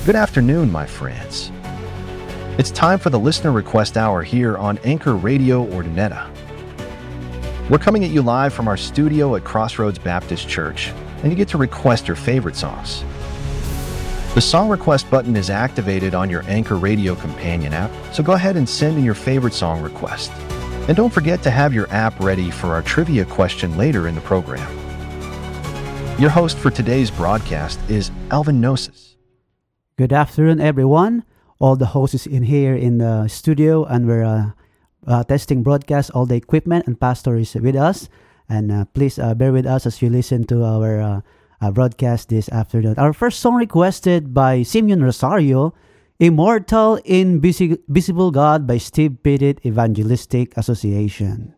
Good afternoon, my friends. It's time for the Listener Request Hour here on Anchor Radio Ordineta. We're coming at you live from our studio at Crossroads Baptist Church, and you get to request your favorite songs. The song request button is activated on your Anchor Radio companion app, so go ahead and send in your favorite song request. And don't forget to have your app ready for our trivia question later in the program. Your host for today's broadcast is Alvin Gnosis. Good afternoon, everyone. All the hosts is in here in the studio, and we're testing broadcast, all the equipment, and Pastor is with us. And please bear with us as you listen to our broadcast this afternoon. Our first song requested by Simeon Rosario, Immortal Invisible God by Steve Pettit Evangelistic Association.